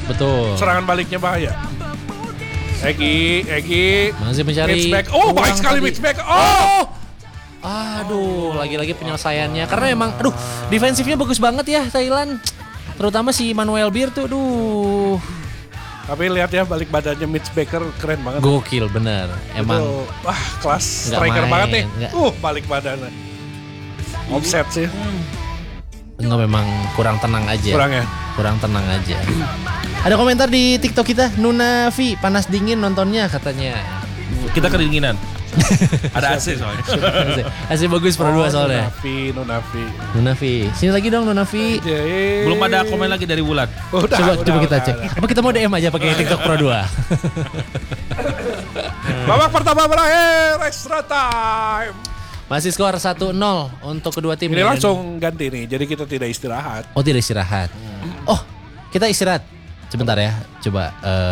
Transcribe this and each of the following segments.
Betul. Serangan baliknya bahaya. Egi masih mencari. Mixback. Oh, baik sekali Mixback. Oh. Aduh, lagi-lagi penyelesaiannya. Karena emang, defensifnya bagus banget ya Thailand. Terutama si Manuel Bir tuh, Tapi lihat ya balik badannya Mitch Baker keren banget. Gokil bener. Emang. Itu, wah kelas striker banget nih. Balik badannya. Offset sih. Enggak, memang kurang tenang aja. Kurang tenang aja. Ada komentar di TikTok kita, Nunavi panas dingin nontonnya katanya. Kita kedinginan. Ada AC soalnya. AC bagus Pro 2 soalnya. Nunavi. Sini lagi dong Nunavi. Belum ada komen lagi dari Wulan. Coba kita cek. Apa kita mau DM aja pakai TikTok Pro 2? Babak pertama berakhir, extra time. Masih skor 1-0 untuk kedua tim. Ini langsung ganti nih, jadi kita tidak istirahat. Oh, tidak istirahat. Oh, kita istirahat. Sebentar ya, coba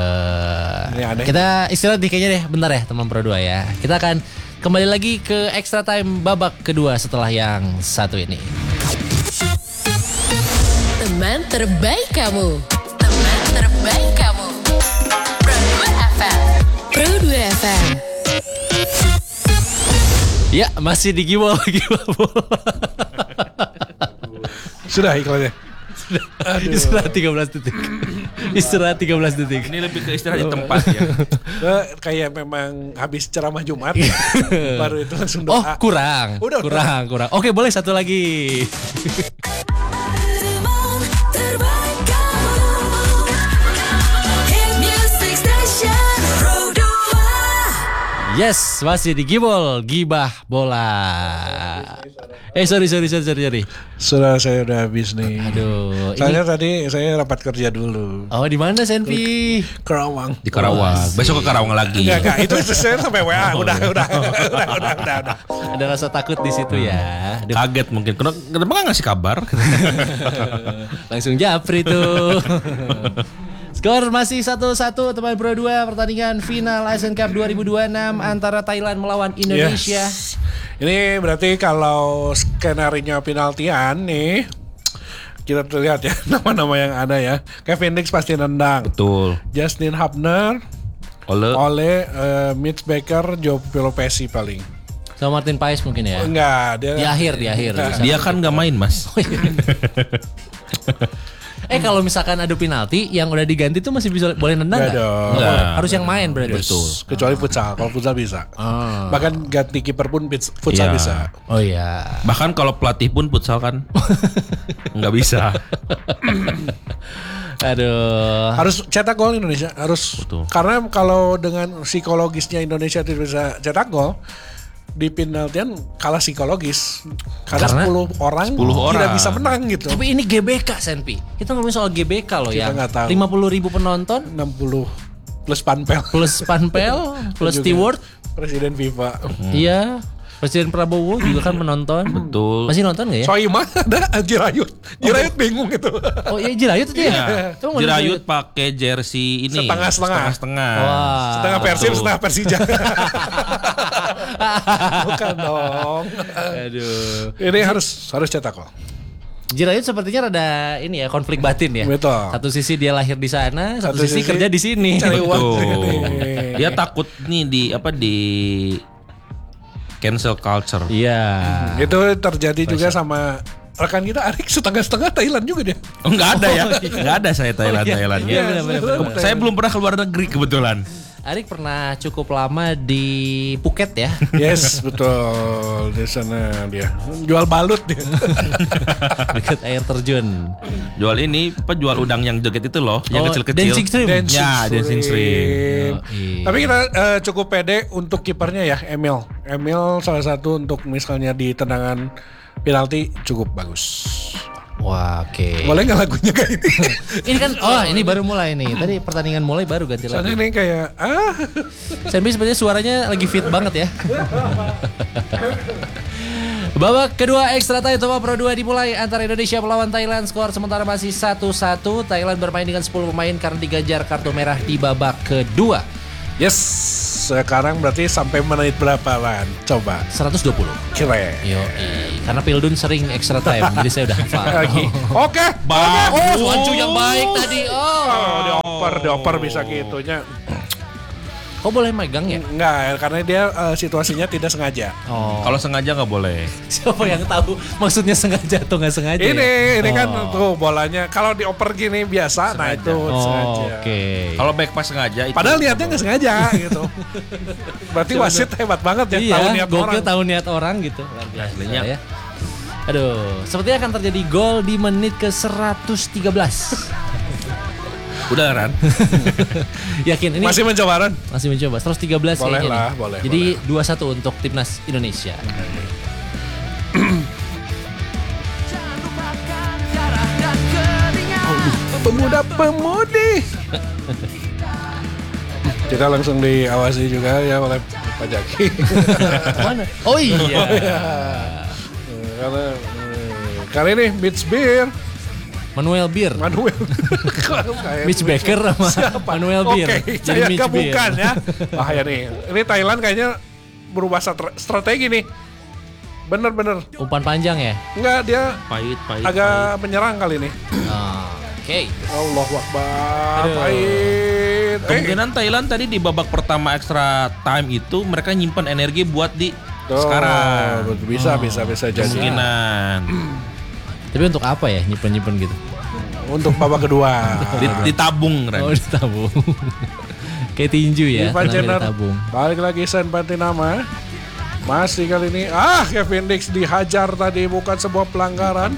kita istirahat nih kayaknya deh, bentar ya teman Pro 2 ya. Kita akan kembali lagi ke extra time babak kedua setelah yang satu ini. Teman terbaik kamu. Teman terbaik kamu. Pro 2 FM. Pro 2 FM. Ya, masih di Gibol. Sudah iklannya. Istirahat 13 detik. Istirahat 13 detik. Ini lebih ke istirahat di tempat ya. Kayak memang habis ceramah Jumat. Baru itu langsung doa. Oh, kurang. Kurang. Oke, boleh satu lagi. Yes, masih di Gibol, Gibah Bola. Sorry. Sudah, saya udah habis nih. Aduh. Soalnya tadi saya rapat kerja dulu. Oh, di mana Senpi? Karawang. Di Karawang. Besok ke Karawang lagi. Enggak, itu saya sampai WA. Udah. Ada rasa takut di situ ya. Kaget mungkin. Kenapa nggak ngasih kabar? Langsung japri tuh. Skor masih 1-1 teman Pro 2, pertandingan final Asian Cup 2026 antara Thailand melawan Indonesia. Yes. Ini berarti kalau skenario penaltian nih, kita lihat ya nama-nama yang ada ya. Kevin Dix pasti nendang. Betul. Justin Hubner, Ole, Mitch Baker, Joe Pelopesi paling. Sama Martin Paes mungkin ya? Enggak, di akhir. Dia kan nggak main, Mas. Kalau misalkan ada penalti yang udah diganti tuh masih bisa boleh nendang nggak? Harus yang main berarti. Betul. Kecuali futsal, kalau futsal bisa. Bahkan ganti kiper pun futsal bisa. Oh iya. Bahkan kalau pelatih pun futsal kan nggak bisa. Aduh. Harus cetak gol Indonesia, harus. Betul. Karena kalau dengan psikologisnya Indonesia tidak bisa cetak gol, di penaltian kalah psikologis karena 10 orang tidak bisa menang gitu. Tapi ini GBK Senpi. Kita ngomongin soal GBK loh ya. 50.000 penonton, 60 plus panpel, plus steward, presiden FIFA. Iya. Presiden Prabowo juga kan menonton. Betul. Masih nonton gak ya? Soimah ada Jirayut bingung itu. Oh iya Jirayut itu ya? Jirayut pakai jersey ini setengah. Wah. Setengah Persib, setengah Persija. Bukan dong. Aduh. Ini harus cetak kok. Jirayut sepertinya rada ini ya, konflik batin ya. Betul. Satu sisi dia lahir di sana, satu sisi kerja di sini. Betul. Dia takut nih di cancel culture. Iya. Itu terjadi juga sama rekan kita Arik, setengah-setengah Thailand juga dia. Oh, enggak ada ya. Enggak ada saya Thailand. Iya, benar. Saya belum pernah keluar negeri kebetulan. Arik pernah cukup lama di Phuket ya. Yes, betul. Di sana dia jual balut dia. Dekat air terjun. Jual jual udang yang joget itu loh, yang kecil-kecil. Dancing Stream. Dancing Stream. Tapi kita cukup pede untuk kipernya ya, Emil salah satu untuk misalnya di tendangan penalti cukup bagus. Wah, oke. Boleh nggak lagunya kayak ini? Ini kan, ini baru mulai nih. Tadi pertandingan mulai baru ganti lagu. Soalnya ini kayak Senpi sebenarnya suaranya lagi fit banget ya. Babak kedua extra time Pro 2 dimulai antara Indonesia melawan Thailand. Skor sementara masih 1-1. Thailand bermain dengan 10 pemain karena diganjar kartu merah di babak kedua. Yes, sekarang berarti sampai menit berapa Lan? Coba 120. Keren. Karena Pildun sering extra time, jadi saya udah hafal. Oke. Bagus. Wancu yang baik tadi. dioper bisa gitunya. Kok boleh megang ya? Enggak, karena dia situasinya tidak sengaja. Oh. Kalau sengaja nggak boleh. Siapa yang tahu maksudnya sengaja atau nggak sengaja? Ini kan tuh bolanya. Kalau dioper gini biasa, nah itu sengaja. Oke. Kalau back pass sengaja itu. Padahal niatnya nggak sengaja gitu. Berarti wasit hebat banget ya, Iya, tahu niat gokil orang. tahu niat orang gitu. Luar biasa Aslinya. ya. Aduh, sepertinya akan terjadi gol di menit ke 113. Udah Ran. Yakin ini Masih mencoba Ran? masih mencoba 113 Boleh kayaknya lah, nih. boleh, Jadi 2-1 untuk timnas Indonesia. Pemuda-pemudi. Kita langsung diawasi juga ya oleh Pak Jaki. Mana? Oh iya. Karena kali ini Beach Beer Manuel Bir. Manuel. Kayak Mitch Baker sama siapa? Manuel Bir. Oke, Jadi saya Mitch Bir. bukan ya. Bahaya nih. Ini Thailand kayaknya berubah strategi nih. Bener-bener. Umpan panjang ya? Enggak, dia Pahit. agak menyerang kali ini. Oke. Allahu Akbar. Aduh. Pahit. Kemungkinan Thailand tadi di babak pertama extra time itu mereka nyimpan energi buat di sekarang. Bisa jadi. Kemungkinan. Tapi untuk apa ya nyimpen gitu? Untuk babak kedua. Ditabung, Ren. Oh, ditabung. Kayak tinju ya, Ivan tenaganya Jenner ditabung. balik lagi Sen Pantinama. Masih kali ini Kevin Dix dihajar tadi, bukan sebuah pelanggaran.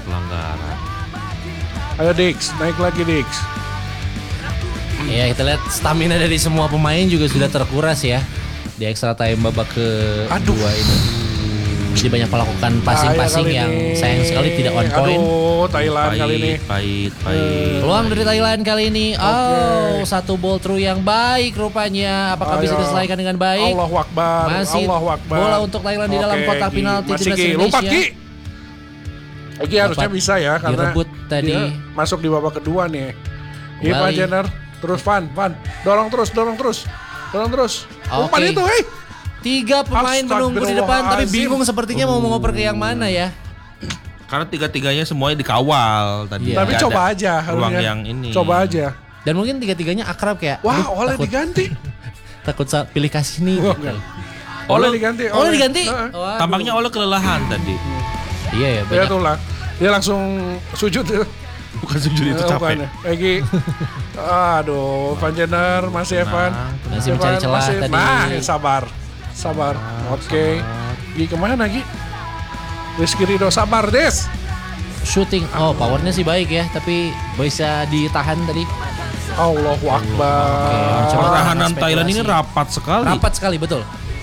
Ayo Dix, naik lagi Dix. Ya, kita lihat stamina dari semua pemain juga sudah terkuras ya di extra time babak kedua ini. Jadi banyak melakukan passing-passing yang sayang sekali tidak on point. Aduh, Thailand kali ini. Pahit. Peluang dari Thailand kali ini. Satu ball through yang baik rupanya. Apakah bisa diselesaikan dengan baik? Allahu Akbar. Masih Allahu Akbar. bola untuk Thailand di dalam kotak penalti Masih timnas Ki, Indonesia. lompat Ki. Ki harusnya bisa ya karena direbut tadi. dia masuk di babak kedua nih. Ivan Kembali. Jenner terus Van, dorong terus. Umpan Oke. itu, 3 pemain menunggu di depan tapi Astagfirullahaladzim. bingung sepertinya mau ngoper ke yang mana ya. Karena tiga-tiganya semuanya dikawal tadi. Iya. Tapi Nggak coba ada aja ruang harusnya. yang ini. Coba aja. Dan mungkin 3-3-nya akrab kayak. Wah, aduh, oleh takut, diganti. takut pilih kasih nih. Oh, gitu. Oleh diganti. Oleh diganti. Heeh. Waduh. Tampaknya oleh kelelahan tadi. Iya ya, Dia banyak. tuh lah. Dia langsung sujud. Bukan sujud itu capek. Egi. Aduh, Van Jenner masih Evan. Masih mencari celah tadi. Sabar. Oke. Gi kemana Gi? Rizky Ridho sabar Des. Shooting. Oh, powernya sih baik ya, tapi bisa ditahan tadi. Allahu Akbar. Coba Pertahanan spekulasi. Thailand ini rapat sekali. Rapat sekali, betul.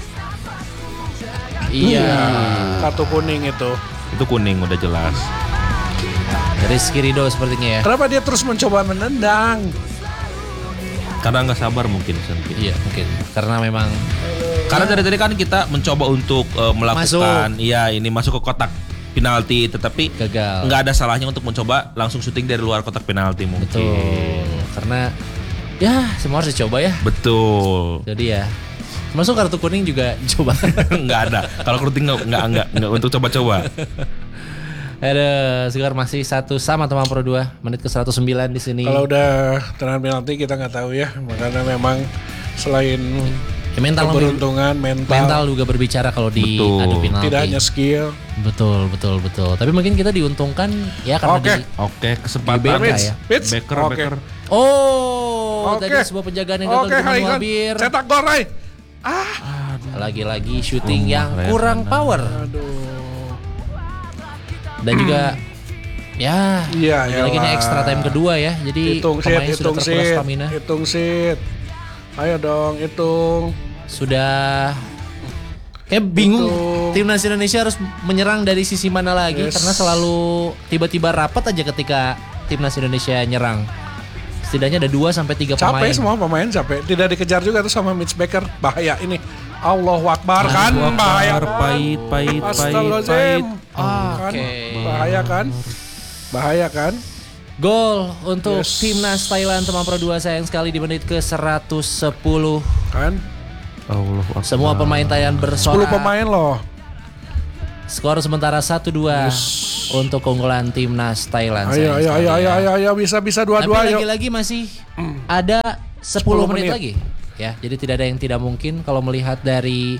Iya. Kartu kuning itu. Itu kuning udah jelas. Rizky Ridho sepertinya ya. Kenapa dia terus mencoba menendang? Karena nggak sabar mungkin. Iya, mungkin. Karena memang Karena dari tadi kan kita mencoba untuk melakukan, masuk ke kotak penalti, tetapi gagal. nggak ada salahnya untuk mencoba langsung syuting dari luar kotak penalti mungkin. Betul. Karena ya semua harus dicoba ya. Betul. Jadi ya masuk kartu kuning juga coba. Nggak ada. Kalau syuting nggak untuk coba-coba. Ada skor masih 1 sama teman Pro 2 menit ke 109 di sini. Kalau udah tendangan penalti kita nggak tahu ya. Makanya memang selain Ya, mental keberuntungan, mental juga berbicara kalau di Betul. adu penalti. tidak hanya skill. Betul. Tapi mungkin kita diuntungkan ya karena Oke. Oke, kesempatan. Di BK ya. Pitch. Oke. Tadi sebuah penjagaan yang gagal Oke, dari Manuel Haikan. Bir. Cetak gol, Ray. Lagi-lagi shooting yang kurang power. Aduh. Dan juga ya Iya, lagi-lagi ini iyalah. extra time kedua ya. Jadi pemain sudah terkuras stamina. Hitung sit. Ayo dong, hitung. Sudah kayak bingung Hitung. timnas Indonesia harus menyerang dari sisi mana lagi Yes. karena selalu tiba-tiba rapat aja ketika timnas Indonesia nyerang. Setidaknya ada 2 sampai 3 pemain. Capek semua pemain capek. Tidak dikejar juga tuh sama Mitch Baker. Bahaya ini. Allahu Akbar kan, bahaya. Pahit. Astagfirullahaladzim. Kan, Oke. Bahaya kan. Gol untuk Yes. timnas Thailand teman Pro 2 sayang sekali di menit ke 110. Kan. Allah Akbar. Semua pemain Thailand 10 bersorak. pemain loh. Skor sementara 1-2 untuk keunggulan timnas Thailand. Ayo, bisa dua-dua. Tapi lagi-lagi masih ada 10 menit lagi. Ya, jadi tidak ada yang tidak mungkin kalau melihat dari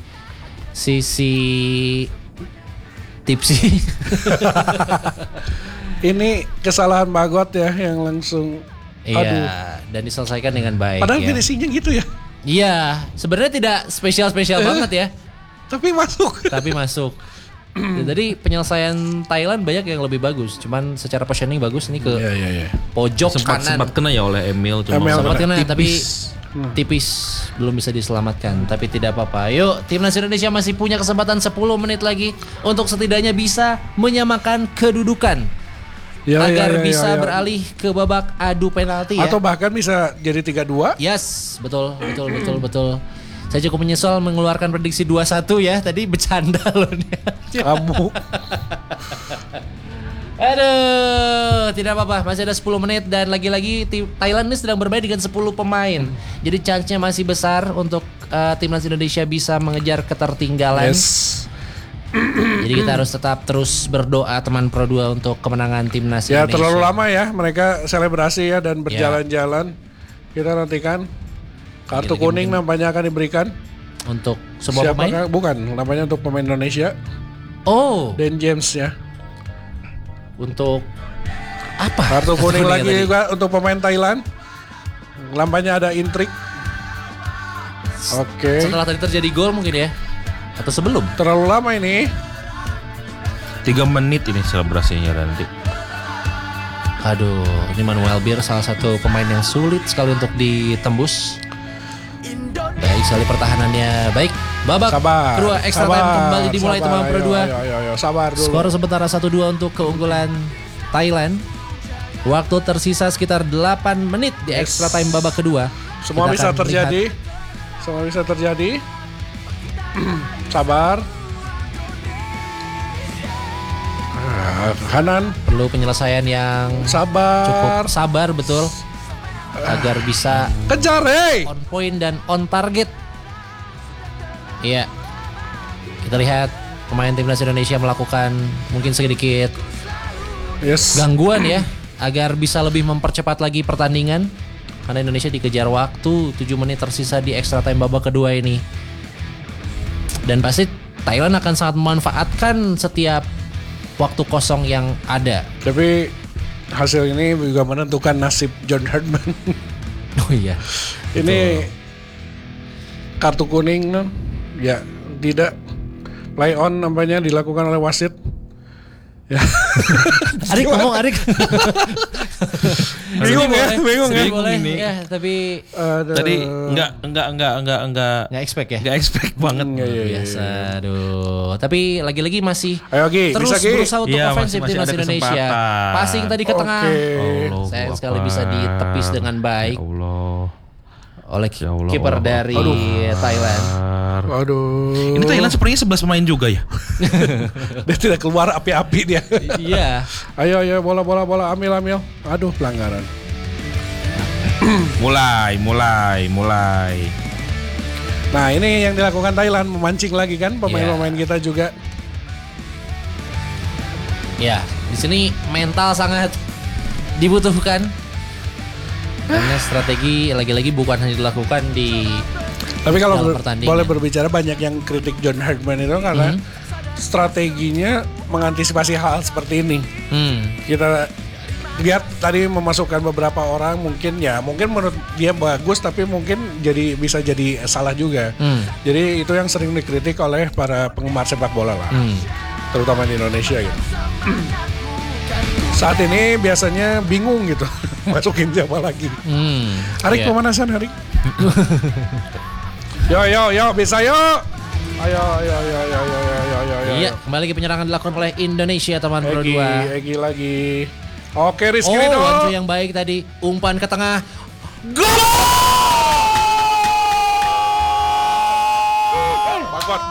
sisi tipsi. Ini kesalahan Bagot ya yang langsung. Iya, dan diselesaikan dengan baik. Padahal finishingnya gitu ya. Iya, sebenarnya tidak spesial banget ya. Tapi masuk. Jadi penyelesaian Thailand banyak yang lebih bagus. Cuman secara positioning bagus nih ke pojok kanan. Sempat kena ya oleh Emil. Sempat kena tapi tipis belum bisa diselamatkan. Tapi tidak apa-apa. Yuk, timnas Indonesia masih punya kesempatan 10 menit lagi untuk setidaknya bisa menyamakan kedudukan. Agar bisa beralih ke babak adu penalti ya. Atau bahkan bisa jadi 3-2. Yes, betul. Saya cukup menyesal mengeluarkan prediksi 2-1 ya. Tadi bercanda loh nih. Kamu. Aduh, tidak apa-apa. Masih ada 10 menit dan lagi-lagi Thailand ini sedang bermain dengan 10 pemain. Jadi chance-nya masih besar untuk timnas Indonesia bisa mengejar ketertinggalan. Yes. Jadi kita harus tetap terus berdoa teman Pro 2 untuk kemenangan timnas Indonesia. Ya terlalu lama ya mereka selebrasi ya dan berjalan-jalan. Kita nantikan kartu kuning nampaknya akan diberikan untuk semua pemain? Bukan, nampaknya untuk pemain Indonesia. Oh, Dan James ya. Untuk apa? Kartu kuning lagi juga untuk pemain Thailand. Nampaknya ada intrik. Oke. Setelah tadi terjadi gol mungkin ya? Atau sebelum? Terlalu lama ini. 3 menit ini selebrasinya nanti. Aduh, ini Manuel Bir salah satu pemain yang sulit sekali untuk ditembus. Baik sekali pertahanannya. Baik, babak kedua extra time kembali dimulai teman Pro 2. Ayo, sabar dulu. Skor sementara 1-2 untuk keunggulan Thailand. Waktu tersisa sekitar 8 menit di extra time babak kedua. Semua bisa terjadi. Sabar. Kanan. Perlu penyelesaian yang cukup sabar betul. Agar bisa kejar, on point dan on target. Iya. Kita lihat pemain timnas Indonesia melakukan mungkin sedikit gangguan ya, agar bisa lebih mempercepat lagi pertandingan. Karena Indonesia dikejar waktu 7 menit tersisa di extra time babak kedua ini. Dan pasti Thailand akan sangat memanfaatkan setiap waktu kosong yang ada. Tapi hasil ini juga menentukan nasib John Herdman. Oh iya. Ini kartu kuning ya tidak play on nampaknya dilakukan oleh wasit. Ya. Arik ngomong Arik. bingung ya. Boleh ya, tapi tadi enggak expect ya. Enggak expect banget. Biasa aduh. Tapi lagi-lagi masih terus bisa, berusaha untuk ofensif timnas Indonesia. Passing tadi ke tengah. Sayang sekali bisa ditepis dengan baik. Ya Allah. Oleh kiper dari Thailand. Aduh. Ini Thailand sepertinya 11 pemain juga ya. Dia tidak keluar api-api dia. Iya. Ayo bola ambil. Aduh, pelanggaran. mulai. Nah, ini yang dilakukan Thailand, memancing lagi kan pemain-pemain kita juga. Ya, di sini mental sangat dibutuhkan. Karena strategi lagi-lagi bukan hanya dilakukan di. Tapi kalau boleh berbicara, banyak yang kritik John Herdman itu karena strateginya mengantisipasi hal seperti ini. Kita lihat tadi memasukkan beberapa orang mungkin menurut dia bagus tapi mungkin bisa jadi salah juga. Jadi itu yang sering dikritik oleh para penggemar sepak bola lah. Terutama di Indonesia gitu. Saat ini biasanya bingung gitu masukin siapa lagi. Arik pemanasan Arik. Yo bisa yuk. Ayo. Iya, kembali lagi penyerangan dilakukan oleh Indonesia teman Pro 2. Egi lagi. Oke, Rizky Ridho. One yang baik tadi, umpan ke tengah. Gol!